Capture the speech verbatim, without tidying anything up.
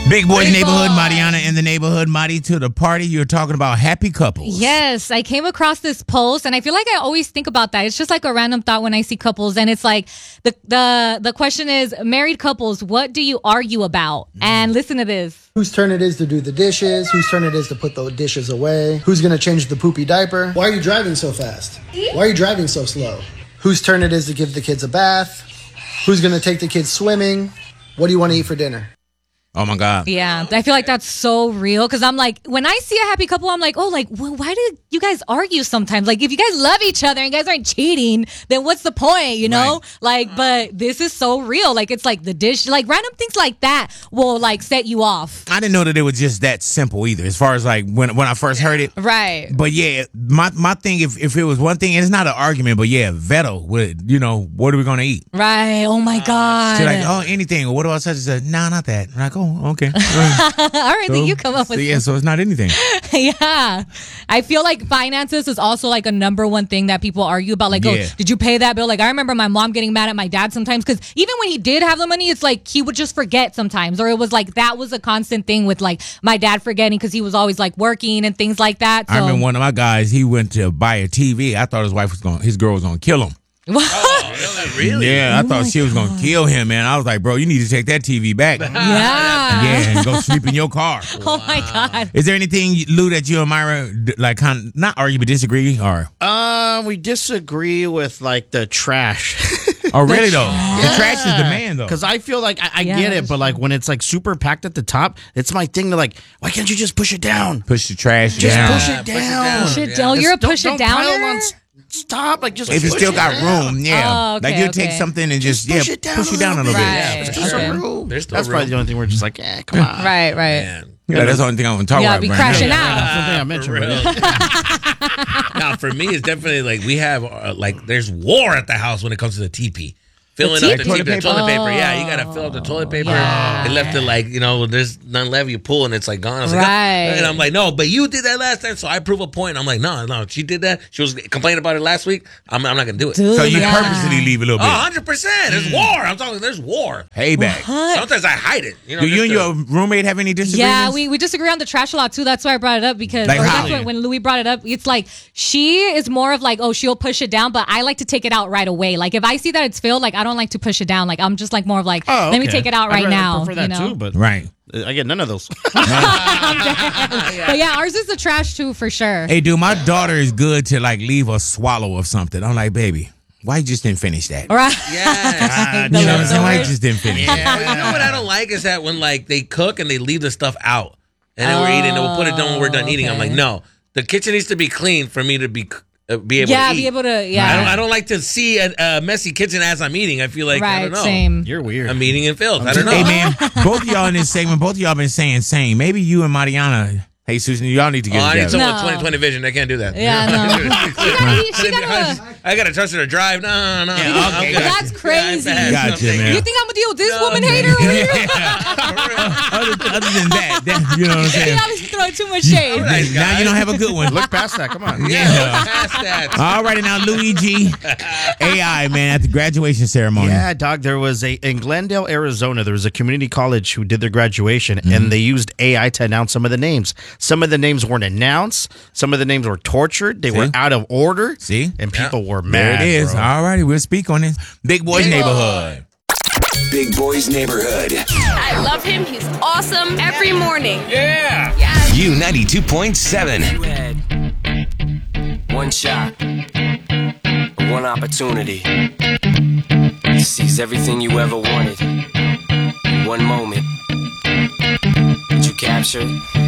Big Boys Big Neighborhood, boy. Mariana in the neighborhood. Mari to the party. You're talking about happy couples. Yes, I came across this post, and I feel like I always think about that. It's just like a random thought when I see couples, and it's like the the the question is, married couples, what do you argue about? Mm. And listen to this. Whose turn it is to do the dishes? Whose turn it is to put the dishes away? Who's going to change the poopy diaper? Why are you driving so fast? Why are you driving so slow? Whose turn it is to give the kids a bath? Who's going to take the kids swimming? What do you want to eat for dinner? Oh, my God. Yeah, I feel like that's so real because I'm like, when I see a happy couple, I'm like, oh, like, well, why do you guys argue sometimes? Like, if you guys love each other and you guys aren't cheating, then what's the point, you know? Right. Like, but this is so real. Like, it's like the dish, like random things like that will like set you off. I didn't know that it was just that simple either, as far as like when when I first heard it. Right. But yeah, my my thing, if, if it was one thing, it's not an argument, but yeah, Veto, would, you know, what are we going to eat? Right. Oh, my God. She's like, oh, anything. Or what do I say? She said, no, nah, not that. I'm like, oh, okay. All right, so, then you come up with so yeah, so it's not anything. Yeah. I feel like finances is also like a number one thing that people argue about. Like, yeah. oh, did you pay that bill? Like, I remember my mom getting mad at my dad sometimes because even when he did have the money, it's like he would just forget sometimes. Or it was like that was a constant thing with like my dad forgetting because he was always like working and things like that. So. I remember one of my guys, he went to buy a T V. I thought his wife was going, his girl was going to kill him. What? Oh, really? Yeah, I oh thought she was God. going to kill him, man. I was like, bro, you need to take that T V back. Yeah. Yeah, and go sleep in your car. Oh, my God. Is there anything, Lou, that you and Myra, like, kind of, not argue, but disagree? Or? Uh, we disagree with, like, the trash. Oh, really, though? Yeah. The trash is the man, though. Because I feel like, I, I Yeah, get it, but, like, when it's, like, super packed at the top, it's my thing to, like, why can't you just push it down? Push the trash Just down. push it down. Push it down. You're a Don't- push don't it down. pile on s- Stop! Like just If you push still it got down. room, yeah. Oh, okay, like you okay. take something and just, Push yeah, it down push a you down a little little bit. bit. Right. There's Okay. still some room. There's still That's room. probably the only thing we're just like, eh, come on. Right, right. Man. Yeah, that's the only thing I want to talk Yeah, about. be right crashing now. out. That's the thing I mentioned. For Right? real. Now, for me, it's definitely like we have, uh, like, there's war at the house when it comes to the teepee. Filling The up the teepee? toilet, the toilet paper. Yeah, you got to fill up the toilet paper. Yeah. It left it like, you know, there's none left. You pull and it's like gone. I was like, Right. oh. And I'm like, no, but you did that last time. So I prove a point. I'm like, no, no, she did that. She was complaining about it last week. I'm, I'm not going to do it. Dude, So you yeah. purposely leave a little Oh, bit. one hundred percent. There's war. I'm talking, there's war. Payback. Sometimes I hide it. You know, Do you just and to- your roommate have any disagreements? Yeah, we, we disagree on the trash a lot too. That's why I brought it up because Like or how? that's when, when Louis brought it up. It's like she is more of like, oh, she'll push it down, but I like to take it out right away. Like if I see that it's filled, like I don't like to push it down. Like I'm just like more of like, Oh, let me okay. take it out I'd right rather now. prefer that you know? too, but Right. I get none of those. But yeah, ours is the trash too for sure. Hey, dude, my daughter is good to like leave a swallow of something. I'm like, baby, why you just didn't finish that? Right? Yes. The You know what I'm saying? Why you leftovers. just didn't finish that? But you know what I don't like is that when like they cook and they leave the stuff out, and then we're eating, and we'll put it down when we're done eating. I'm okay. like, no, the kitchen needs to be clean for me to be uh, be able Yeah, to eat. be able to. Yeah. I don't, I don't like to see a, a messy kitchen as I'm eating. I feel like I right. don't know. Same. You're weird. I'm eating in filth. I don't know. Hey, man, both of y'all in this segment, both of y'all been saying same. Maybe you and Mariana, hey, Susan, y'all need to Oh, get I need together. someone No. with twenty twenty vision. I can't do that. Yeah, no. She gotta- she gotta- I gotta trust her to drive. No, no, no. Yeah, I'm okay. good. That's crazy. Yeah, I'm bad. Gotcha, man. You think I'm gonna deal with this No, woman man. hater? over here? other, other than that, that, you know what I'm saying? Y'all is throwing too much shade. Nice Now guy. you don't have a good one. Look past that. Come on. Yeah, Yeah. past that. All righty now, Luigi, A I, man, at the graduation ceremony. Yeah, dog. There was a in Glendale, Arizona. There was a community college who did their graduation, Mm-hmm. and they used A I to announce some of the names. Some of the names weren't announced. Some of the names were tortured. They See? were out of order. See? and people were There mad. it is. bro. All righty, we'll speak on this. Big Boys Big Neighborhood. Big Boys Neighborhood. I love him. He's awesome every morning. Yeah. Yes. U ninety-two point seven. You had one shot, one opportunity to seize everything you ever wanted in one moment. Did you capture it?